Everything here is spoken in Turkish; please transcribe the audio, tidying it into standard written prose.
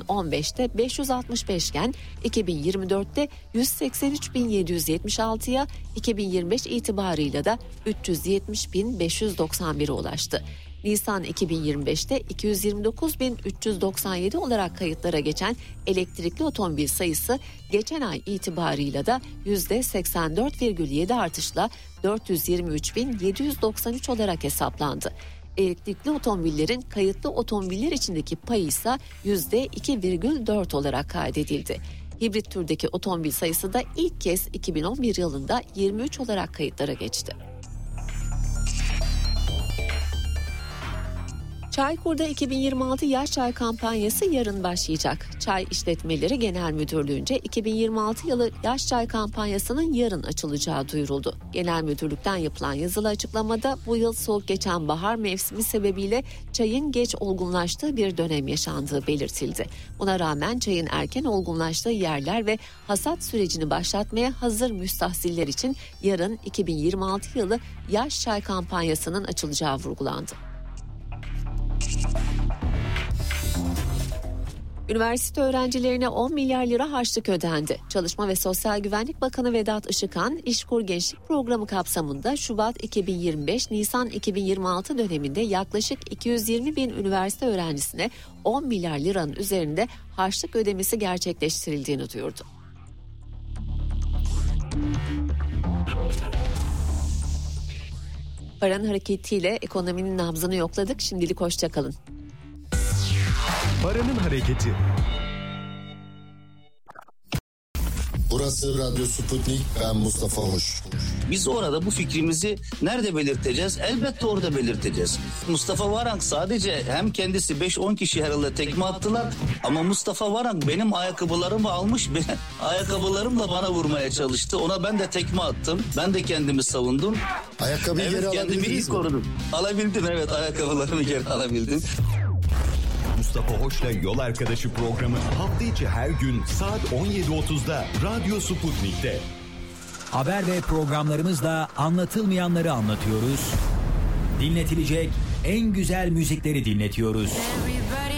2015'te 565 iken 2024'te 183.776'ya, 2025 itibarıyla da 370.591'e ulaştı. Nisan 2025'te 229.397 olarak kayıtlara geçen elektrikli otomobil sayısı geçen ay itibarıyla da %84,7 artışla 423.793 olarak hesaplandı. Elektrikli otomobillerin kayıtlı otomobiller içindeki payı ise %2,4 olarak kaydedildi. Hibrit türdeki otomobil sayısı da ilk kez 2011 yılında 23 olarak kayıtlara geçti. Çaykur'da 2026 Yaz Çay kampanyası yarın başlayacak. Çay İşletmeleri Genel Müdürlüğü'nce 2026 yılı Yaz Çay kampanyasının yarın açılacağı duyuruldu. Genel Müdürlük'ten yapılan yazılı açıklamada bu yıl soğuk geçen bahar mevsimi sebebiyle çayın geç olgunlaştığı bir dönem yaşandığı belirtildi. Buna rağmen çayın erken olgunlaştığı yerler ve hasat sürecini başlatmaya hazır müstahsiller için yarın 2026 yılı Yaz Çay kampanyasının açılacağı vurgulandı. Üniversite öğrencilerine 10 milyar lira harçlık ödendi. Çalışma ve Sosyal Güvenlik Bakanı Vedat Işıkhan, İşkur Gençlik Programı kapsamında Şubat 2025, Nisan 2026 döneminde yaklaşık 220 bin üniversite öğrencisine 10 milyar liranın üzerinde harçlık ödemesi gerçekleştirildiğini duyurdu. Paranın hareketiyle ekonominin nabzını yokladık. Şimdilik hoşça kalın. Paranın hareketi. Burası Radyo Sputnik, ben Mustafa Hoş. Biz orada bu fikrimizi nerede belirteceğiz? Elbette orada belirteceğiz. Mustafa Varank sadece hem kendisi 5-10 kişi herhalde tekme attılar ama Mustafa Varank benim ayakkabılarımı almış, ayakkabılarımla bana vurmaya çalıştı. Ona ben de tekme attım. Ben de kendimi savundum. Ayakkabıyı geri alabildiniz mi? Korudum. Alabildim, evet, ayakkabılarımı geri alabildim. Mustafa Hoş'la Yol Arkadaşı programı hafta içi her gün saat 17.30'da Radyo Sputnik'te. Haber ve programlarımızla anlatılmayanları anlatıyoruz. Dinletilecek en güzel müzikleri dinletiyoruz.